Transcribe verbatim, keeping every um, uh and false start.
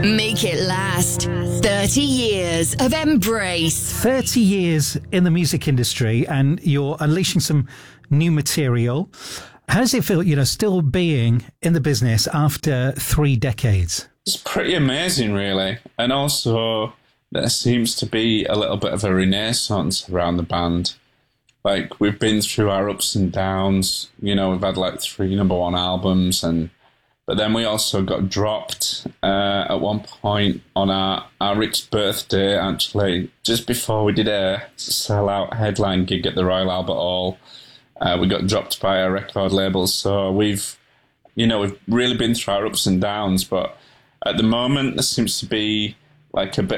Make it last. thirty years of embrace. thirty years in the music industry, and you're unleashing some new material. How does it feel, you know, still being in the business after three decades? It's pretty amazing, really. And also, there seems to be a little bit of a renaissance around the band. Like, we've been through our ups and downs. You know, we've had like three number one albums, and but then we also got dropped uh, at one point on our, our Rick's birthday, actually, just before we did a sell-out headline gig at the Royal Albert Hall. Uh, we got dropped by our record label, so we've, you know, we've really been through our ups and downs, but at the moment there seems to be like a bit